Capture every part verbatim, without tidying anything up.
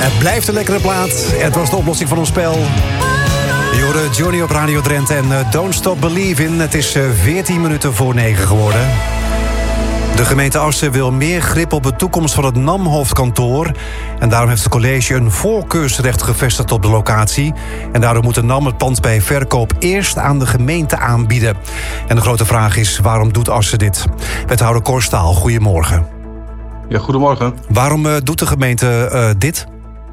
Het blijft een lekkere plaat. Het was de oplossing van ons spel. Je hoorde Johnny op Radio Drenthe en uh, Don't Stop Believin'. Het is uh, veertien minuten voor negen geworden. De gemeente Assen wil meer grip op de toekomst van het N A M-hoofdkantoor. En daarom heeft het college een voorkeursrecht gevestigd op de locatie. En daardoor moet de N A M het pand bij verkoop eerst aan de gemeente aanbieden. En de grote vraag is, waarom doet Assen dit? Wethouder Cor Staal, goedemorgen. Ja, goedemorgen. Waarom uh, doet de gemeente uh, dit?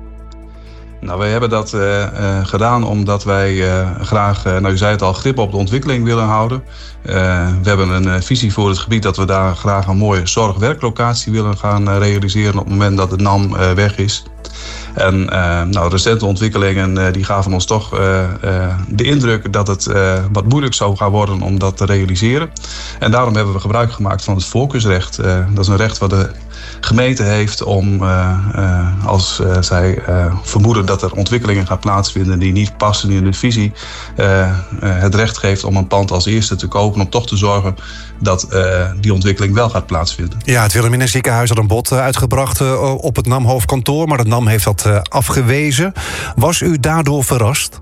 Nou, wij hebben dat uh, uh, gedaan omdat wij uh, graag, uh, nou u zei het al, grip op de ontwikkeling willen houden. Uh, we hebben een uh, visie voor het gebied dat we daar graag een mooie zorg-werklocatie willen gaan uh, realiseren op het moment dat de N A M uh, weg is. En uh, nou, recente ontwikkelingen uh, die gaven ons toch uh, uh, de indruk dat het uh, wat moeilijk zou gaan worden om dat te realiseren. En daarom hebben we gebruik gemaakt van het voorkeursrecht. Uh, dat is een recht wat de gemeente heeft om, uh, uh, als uh, zij uh, vermoeden dat er ontwikkelingen gaan plaatsvinden die niet passen in de visie, uh, uh, het recht geeft om een pand als eerste te kopen, om toch te zorgen dat uh, die ontwikkeling wel gaat plaatsvinden. Ja, het Wilhelmina ziekenhuis had een bod uh, uitgebracht uh, op het N A M-hoofdkantoor, maar het N A M heeft dat uh, afgewezen. Was u daardoor verrast?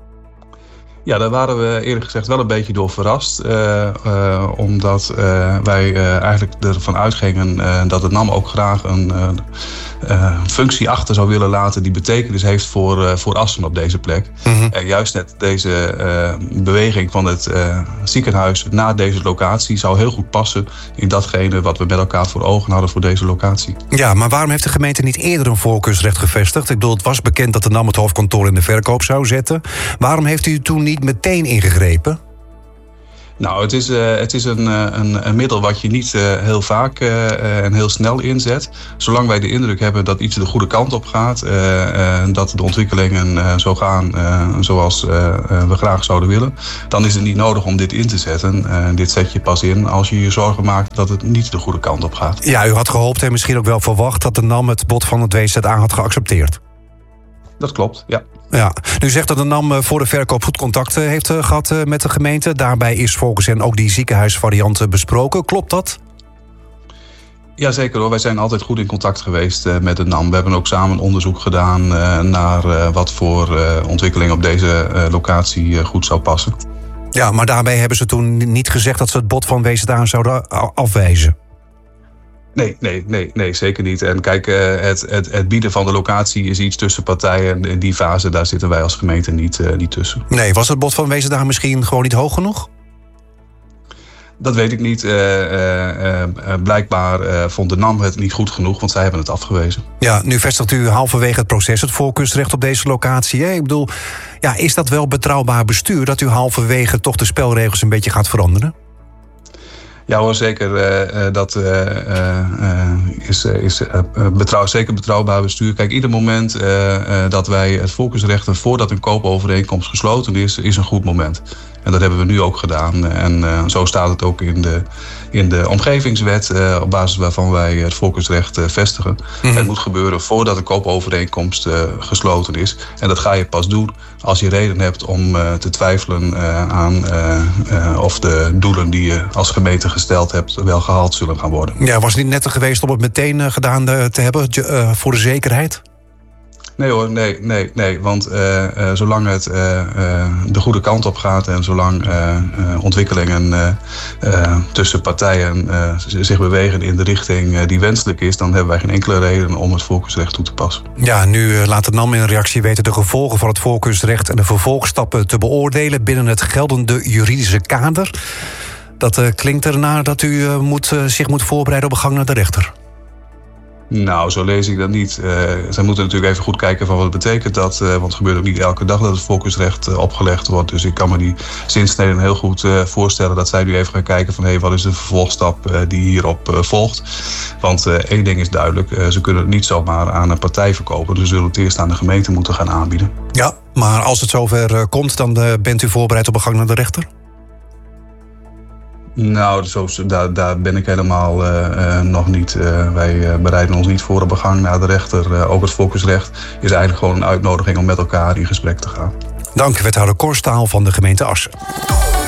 Ja, daar waren we eerlijk gezegd wel een beetje door verrast. Uh, uh, omdat uh, wij uh, eigenlijk ervan uitgingen uh, dat het N A M ook graag een uh, uh, functie achter zou willen laten die betekenis heeft voor, uh, voor Assen op deze plek. Mm-hmm. En juist net deze uh, beweging van het uh, ziekenhuis naar deze locatie zou heel goed passen in datgene wat we met elkaar voor ogen hadden voor deze locatie. Ja, maar waarom heeft de gemeente niet eerder een voorkeursrecht gevestigd? Ik bedoel, het was bekend dat de N A M het hoofdkantoor in de verkoop zou zetten. Waarom heeft u toen niet meteen ingegrepen? Nou, het is, uh, het is een, een, een middel wat je niet uh, heel vaak uh, en heel snel inzet. Zolang wij de indruk hebben dat iets de goede kant op gaat, uh, uh, dat de ontwikkelingen uh, zo gaan uh, zoals uh, uh, we graag zouden willen, dan is het niet nodig om dit in te zetten. Uh, dit zet je pas in als je je zorgen maakt dat het niet de goede kant op gaat. Ja, u had gehoopt en misschien ook wel verwacht dat de N A M het bod van het W Z A had geaccepteerd. Dat klopt, ja. Ja, u zegt dat de N A M voor de verkoop goed contact heeft gehad met de gemeente. Daarbij is volgens hen ook die ziekenhuisvariant besproken. Klopt dat? Jazeker hoor, wij zijn altijd goed in contact geweest uh, met de N A M. We hebben ook samen onderzoek gedaan uh, naar uh, wat voor uh, ontwikkeling op deze uh, locatie uh, goed zou passen. Ja, maar daarbij hebben ze toen niet gezegd dat ze het bod van W Z A zouden afwijzen. Nee, nee, nee, nee, zeker niet. En kijk, het, het, het bieden van de locatie is iets tussen partijen. In die fase, daar zitten wij als gemeente niet, uh, niet tussen. Nee, was het bod van W Z A misschien gewoon niet hoog genoeg? Dat weet ik niet. Uh, uh, uh, blijkbaar uh, vond de N A M het niet goed genoeg, want zij hebben het afgewezen. Ja, nu vestigt u halverwege het proces het voorkeursrecht op deze locatie. Hè? Ik bedoel, ja, is dat wel betrouwbaar bestuur dat u halverwege toch de spelregels een beetje gaat veranderen? Ja hoor, zeker. Uh, dat uh, uh, is, is uh, betrouw, zeker betrouwbaar bestuur. Kijk, ieder moment uh, uh, dat wij het voorkeursrecht voordat een koopovereenkomst gesloten is, is een goed moment. En dat hebben we nu ook gedaan. En uh, zo staat het ook in de, in de omgevingswet, uh, op basis waarvan wij het voorkeursrecht uh, vestigen. Mm-hmm. Het moet gebeuren voordat een koopovereenkomst uh, gesloten is. En dat ga je pas doen als je reden hebt om uh, te twijfelen uh, aan uh, uh, of de doelen die je als gemeente gesteld hebt wel gehaald zullen gaan worden. Ja, was het niet netter geweest om het meteen uh, gedaan uh, te hebben uh, voor de zekerheid? Nee hoor, nee, nee, nee. Want uh, uh, zolang het uh, uh, de goede kant op gaat en zolang uh, uh, ontwikkelingen uh, uh, tussen partijen uh, zich bewegen in de richting uh, die wenselijk is, dan hebben wij geen enkele reden om het voorkeursrecht toe te passen. Ja, nu uh, laat de N A M in een reactie weten de gevolgen van het voorkeursrecht en de vervolgstappen te beoordelen binnen het geldende juridische kader. Dat uh, klinkt ernaar dat u uh, moet, uh, zich moet voorbereiden op een gang naar de rechter. Nou, zo lees ik dat niet. Uh, zij moeten natuurlijk even goed kijken van wat betekent dat. Uh, want het gebeurt ook niet elke dag dat het voorkeursrecht uh, opgelegd wordt. Dus ik kan me die zinsneden heel goed uh, voorstellen dat zij nu even gaan kijken van hé, hey, wat is de vervolgstap uh, die hierop uh, volgt. Want uh, één ding is duidelijk, uh, ze kunnen het niet zomaar aan een partij verkopen. Dus ze zullen het eerst aan de gemeente moeten gaan aanbieden. Ja, maar als het zover uh, komt, dan uh, bent u voorbereid op een gang naar de rechter? Nou, zo, daar, daar ben ik helemaal uh, uh, nog niet. Uh, wij uh, bereiden ons niet voor op een gang naar de rechter. Uh, ook het voorkeursrecht is eigenlijk gewoon een uitnodiging om met elkaar in gesprek te gaan. Dank, wethouder Cor Staal van de gemeente Assen.